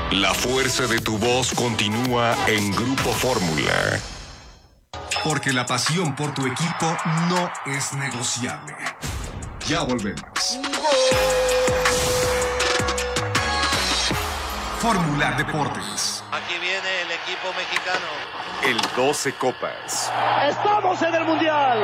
La fuerza de tu voz continúa en Grupo Fórmula. Porque la pasión por tu equipo no es negociable. Ya volvemos. Fórmula Deportes. Aquí viene el equipo mexicano. El 12 Copas. ¡Estamos en el Mundial!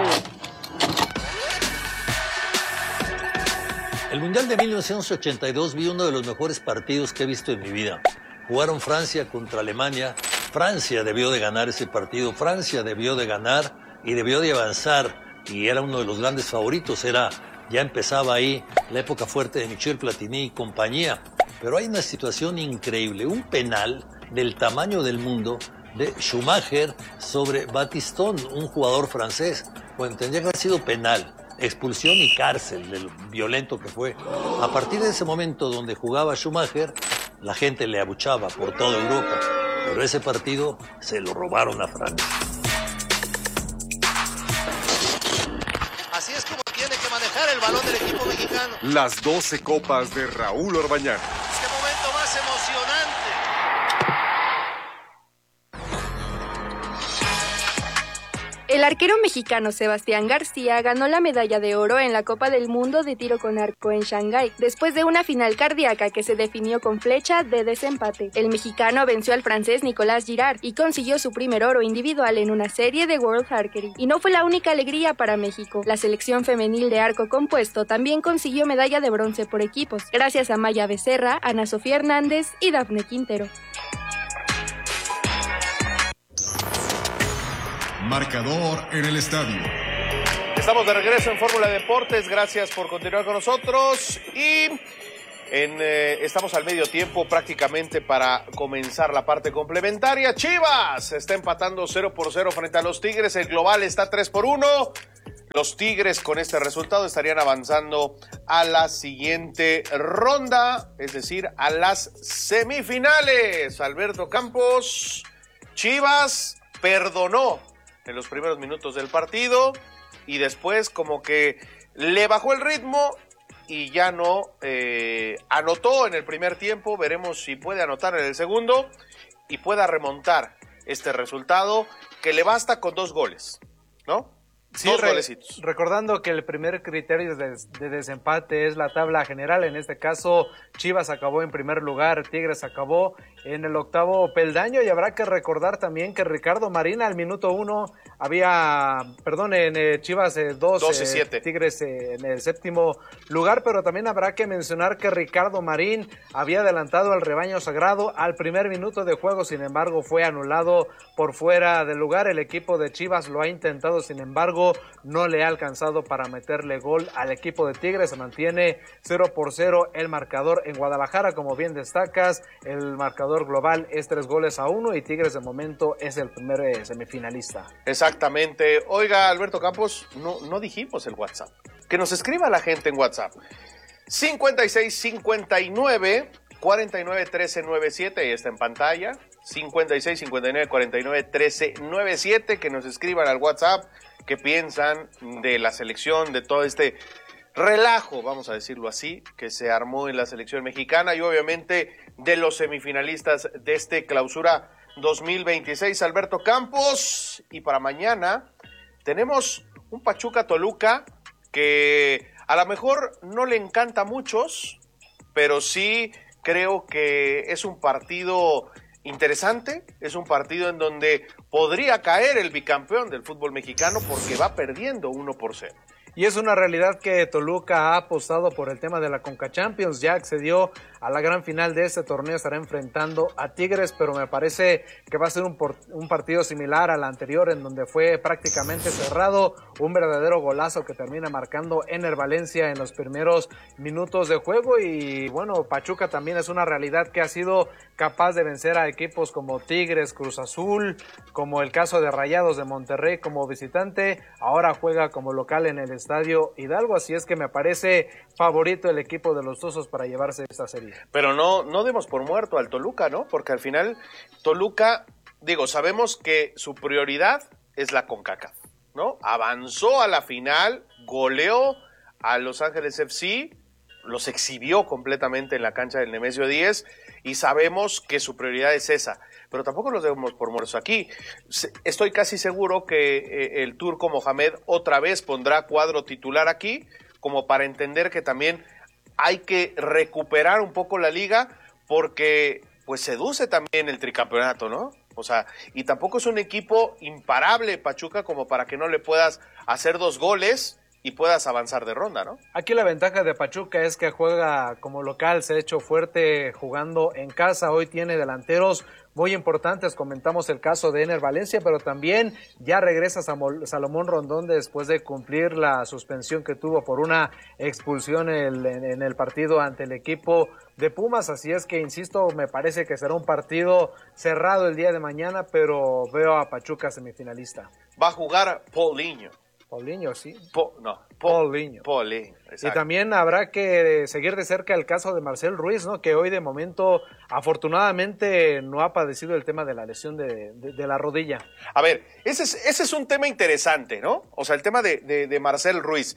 El Mundial de 1982 vi uno de los mejores partidos que he visto en mi vida. Jugaron Francia contra Alemania. Francia debió de ganar ese partido. Francia debió de ganar y debió de avanzar. Y era uno de los grandes favoritos. Ya empezaba ahí la época fuerte de Michel Platini y compañía. Pero hay una situación increíble. Un penal del tamaño del mundo de Schumacher sobre Battiston, un jugador francés. Bueno, tendría que haber sido penal. Expulsión y cárcel de lo violento que fue. A partir de ese momento donde jugaba Schumacher, la gente le abuchaba por toda Europa. Pero ese partido se lo robaron a Francia. Así es como tiene que manejar el balón del equipo mexicano. Las 12 Copas de Raúl Orbañanos. ¡Qué momento más emocionante! El arquero mexicano Sebastián García ganó la medalla de oro en la Copa del Mundo de tiro con arco en Shanghái, después de una final cardíaca que se definió con flecha de desempate. El mexicano venció al francés Nicolas Girard y consiguió su primer oro individual en una serie de World Archery. Y no fue la única alegría para México. La selección femenil de arco compuesto también consiguió medalla de bronce por equipos, gracias a Maya Becerra, Ana Sofía Hernández y Dafne Quintero. Marcador en el estadio. Estamos de regreso en Fórmula Deportes. Gracias por continuar con nosotros. Y estamos al medio tiempo prácticamente para comenzar la parte complementaria. Chivas está empatando 0-0 frente a los Tigres. El global está 3-1. Los Tigres con este resultado estarían avanzando a la siguiente ronda, es decir, a las semifinales. Alberto Campos, Chivas perdonó en los primeros minutos del partido y después como que le bajó el ritmo y ya no anotó en el primer tiempo. Veremos si puede anotar en el segundo y pueda remontar este resultado que le basta con 2 goles, ¿no? Sí, 2 golecitos. Recordando que el primer criterio de desempate es la tabla general. En este caso, Chivas acabó en primer lugar, Tigres acabó en el octavo peldaño, y habrá que recordar también que Ricardo Marín al minuto 1 en Chivas 2 y 7, Tigres en el séptimo lugar, pero también habrá que mencionar que Ricardo Marín había adelantado al rebaño sagrado al primer minuto de juego, sin embargo fue anulado por fuera del lugar. El equipo de Chivas lo ha intentado, sin embargo no le ha alcanzado para meterle gol al equipo de Tigres. Se mantiene 0-0 el marcador en Guadalajara, como bien destacas. El marcador global es 3-1 y Tigres de momento es el primer semifinalista. Exactamente. Oiga, Alberto Campos, no dijimos el WhatsApp. Que nos escriba la gente en WhatsApp. 5659 49 13 97, ahí está en pantalla. 56 59 49 13 97, que nos escriban al WhatsApp qué piensan de la selección, de todo este relajo, vamos a decirlo así, que se armó en la selección mexicana y obviamente de los semifinalistas de este clausura 2026. Alberto Campos, y para mañana tenemos un Pachuca-Toluca que a lo mejor no le encanta a muchos, pero sí creo que es un partido interesante, es un partido en donde podría caer el bicampeón del fútbol mexicano porque va perdiendo 1-0. Y es una realidad que Toluca ha apostado por el tema de la Conca Champions, ya accedió a la gran final de este torneo, estará enfrentando a Tigres, pero me parece que va a ser un partido similar al anterior, en donde fue prácticamente cerrado, un verdadero golazo que termina marcando Ener Valencia en los primeros minutos de juego. Y bueno, Pachuca también es una realidad que ha sido capaz de vencer a equipos como Tigres, Cruz Azul, como el caso de Rayados de Monterrey como visitante, ahora juega como local en el Estadio Hidalgo, así es que me parece favorito el equipo de los Tuzos para llevarse esta serie. Pero no demos por muerto al Toluca, ¿no? Porque al final Toluca, sabemos que su prioridad es la CONCACAF, ¿no? Avanzó a la final, goleó a Los Ángeles FC, los exhibió completamente en la cancha del Nemesio 10 y sabemos que su prioridad es esa, pero tampoco los debemos por muertos aquí. Estoy casi seguro que el turco Mohamed otra vez pondrá cuadro titular aquí, como para entender que también hay que recuperar un poco la liga, porque pues seduce también el tricampeonato, ¿no? O sea, y tampoco es un equipo imparable, Pachuca, como para que no le puedas hacer 2 goles y puedas avanzar de ronda, ¿no? Aquí la ventaja de Pachuca es que juega como local, se ha hecho fuerte jugando en casa, hoy tiene delanteros muy importantes, comentamos el caso de Ener Valencia, pero también ya regresa Salomón Rondón después de cumplir la suspensión que tuvo por una expulsión en el partido ante el equipo de Pumas, así es que, insisto, me parece que será un partido cerrado el día de mañana, pero veo a Pachuca semifinalista. Va a jugar Paulinho. Paulinho, sí. Paulinho. Y también habrá que seguir de cerca el caso de Marcel Ruiz, ¿no? Que hoy de momento, afortunadamente, no ha padecido el tema de la lesión de la rodilla. A ver, ese es un tema interesante, ¿no? O sea, el tema de Marcel Ruiz.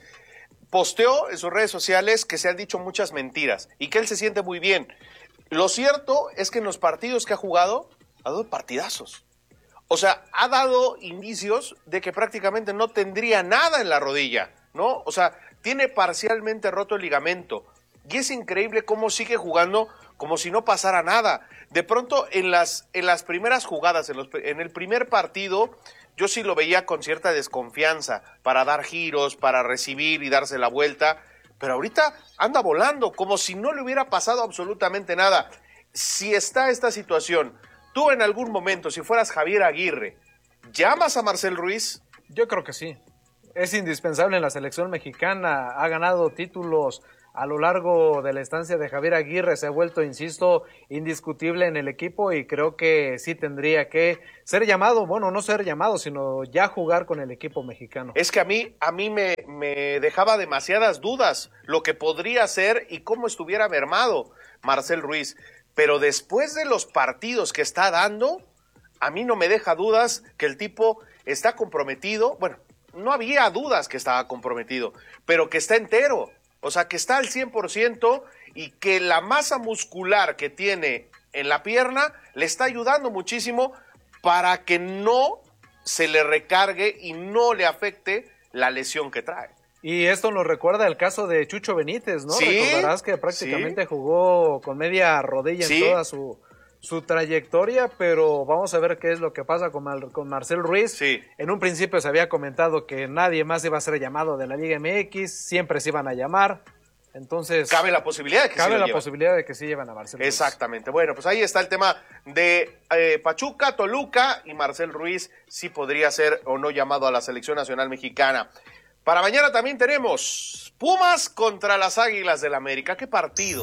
Posteó en sus redes sociales que se han dicho muchas mentiras y que él se siente muy bien. Lo cierto es que en los partidos que ha jugado, ha dado partidazos. O sea, ha dado indicios de que prácticamente no tendría nada en la rodilla, ¿no? O sea, tiene parcialmente roto el ligamento. Y es increíble cómo sigue jugando como si no pasara nada. De pronto, en las primeras jugadas, en el primer partido, yo sí lo veía con cierta desconfianza para dar giros, para recibir y darse la vuelta. Pero ahorita anda volando, como si no le hubiera pasado absolutamente nada. Si está esta situación, tú en algún momento, si fueras Javier Aguirre, ¿llamas a Marcel Ruiz? Yo creo que sí. Es indispensable en la selección mexicana. Ha ganado títulos a lo largo de la estancia de Javier Aguirre. Se ha vuelto, insisto, indiscutible en el equipo y creo que sí tendría que ser llamado, bueno, no ser llamado, sino ya jugar con el equipo mexicano. Es que a mí me dejaba demasiadas dudas lo que podría ser y cómo estuviera mermado Marcel Ruiz. Pero después de los partidos que está dando, a mí no me deja dudas que el tipo está comprometido. Bueno, no había dudas que estaba comprometido, pero que está entero. O sea, que está al 100% y que la masa muscular que tiene en la pierna le está ayudando muchísimo para que no se le recargue y no le afecte la lesión que trae. Y esto nos recuerda el caso de Chucho Benítez, ¿no? Sí, recordarás que prácticamente jugó con media rodilla en toda su trayectoria, pero vamos a ver qué es lo que pasa con Marcel Ruiz. Sí. En un principio se había comentado que nadie más iba a ser llamado de la Liga MX, siempre se iban a llamar, entonces... Cabe la posibilidad de que posibilidad de que sí lleven a Marcel Ruiz. Exactamente. Bueno, pues ahí está el tema de Pachuca, Toluca y Marcel Ruiz, sí podría ser o no llamado a la selección nacional mexicana. Para mañana también tenemos Pumas contra las Águilas del América. ¿Qué partido?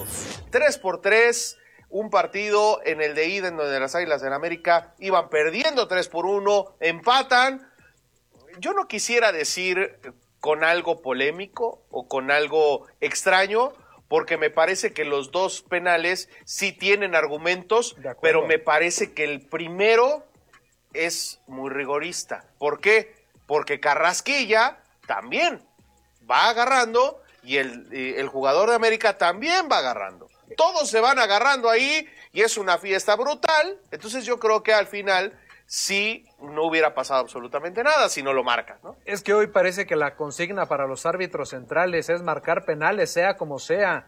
3-3, un partido en el de ida en donde las Águilas del América iban perdiendo 3-1, empatan. Yo no quisiera decir con algo polémico o con algo extraño, porque me parece que los dos penales sí tienen argumentos, pero me parece que el primero es muy rigorista. ¿Por qué? Porque Carrasquilla también va agarrando y el jugador de América también va agarrando. Todos se van agarrando ahí y es una fiesta brutal. Entonces yo creo que al final sí no hubiera pasado absolutamente nada si no lo marcan, ¿no? Es que hoy parece que la consigna para los árbitros centrales es marcar penales, sea como sea.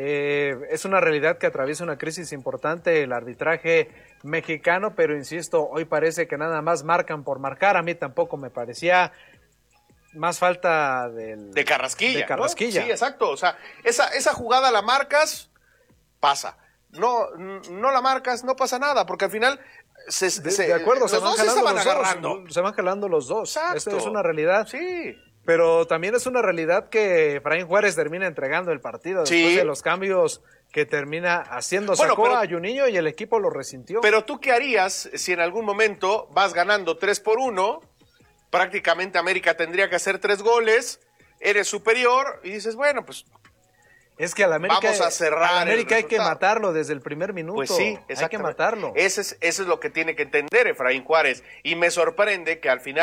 Es una realidad que atraviesa una crisis importante el arbitraje mexicano, pero insisto, hoy parece que nada más marcan por marcar. A mí tampoco me parecía... Más falta de Carrasquilla. De Carrasquilla. ¿No? Sí, exacto. O sea, esa jugada la marcas, pasa. No la marcas, no pasa nada, porque al final de acuerdo, los dos se van agarrando. Se van jalando los dos. Exacto. Eso es una realidad. Sí. Pero también es una realidad que Efraín Juárez termina entregando el partido después de los cambios que termina haciendo. Sacó a Juninho y el equipo lo resintió. Pero ¿tú qué harías si en algún momento vas ganando 3-1? Prácticamente América tendría que hacer 3 goles, eres superior y dices, bueno, pues es que al América, vamos a cerrar. Al América hay que matarlo desde el primer minuto. Pues sí, hay que matarlo. Eso es lo que tiene que entender Efraín Juárez. Y me sorprende que al final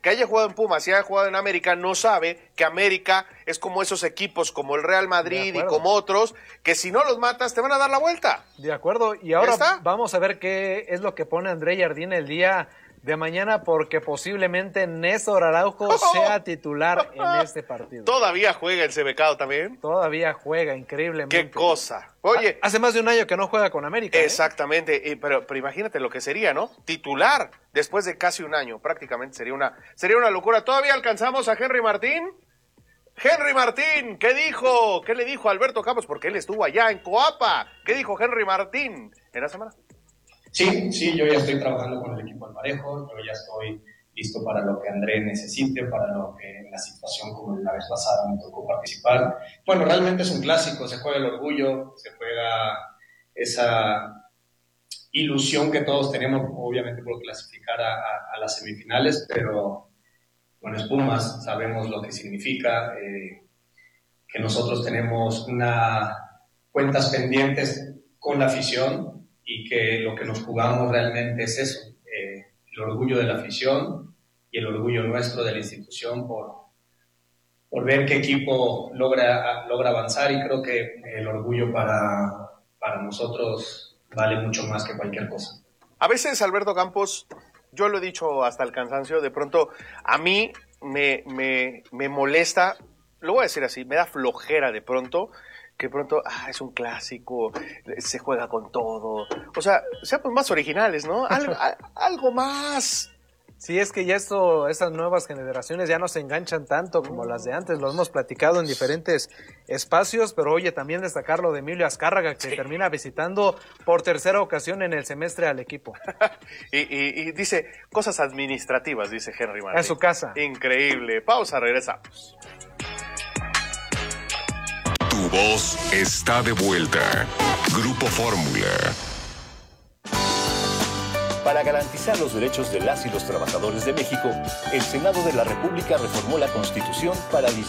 que haya jugado en Pumas y haya jugado en América no sabe que América es como esos equipos como el Real Madrid y como otros, que si no los matas te van a dar la vuelta. De acuerdo, y ahora vamos a ver qué es lo que pone André Jardín el día de mañana, porque posiblemente Néstor Araujo sea titular en este partido. ¿Todavía juega el Cebecado también? Todavía juega, increíblemente. ¡Qué cosa! Oye, hace más de un año que no juega con América. Exactamente, pero imagínate lo que sería, ¿no? Titular después de casi un año, prácticamente sería una locura. ¿Todavía alcanzamos a Henry Martín? Henry Martín, ¿qué dijo? ¿Qué le dijo a Alberto Campos? Porque él estuvo allá en Coapa. ¿Qué dijo Henry Martín en la semana? Sí, yo ya estoy trabajando con el equipo al parejo, yo ya estoy listo para lo que André necesite, para lo que en la situación como la vez pasada me tocó participar. Bueno, realmente es un clásico, se juega el orgullo, se juega esa ilusión que todos tenemos, obviamente por clasificar a las semifinales, pero bueno, es Pumas, sabemos lo que significa, que nosotros tenemos cuentas pendientes con la afición, y que lo que nos jugamos realmente es eso, el orgullo de la afición y el orgullo nuestro de la institución por ver qué equipo logra avanzar, y creo que el orgullo para nosotros vale mucho más que cualquier cosa. A veces, Alberto Campos, yo lo he dicho hasta el cansancio, de pronto a mí me molesta, lo voy a decir así, me da flojera de pronto, que pronto, es un clásico, se juega con todo. O sea, seamos más originales, ¿no? Algo más. Sí, es que ya estas nuevas generaciones ya no se enganchan tanto como las de antes, lo hemos platicado en diferentes espacios, pero oye, también destacar lo de Emilio Azcárraga, que termina visitando por tercera ocasión en el semestre al equipo. y dice, cosas administrativas, dice Henry Martín. A su casa. Increíble. Pausa, regresamos. Tu voz está de vuelta. Grupo Fórmula. Para garantizar los derechos de las y los trabajadores de México, el Senado de la República reformó la Constitución para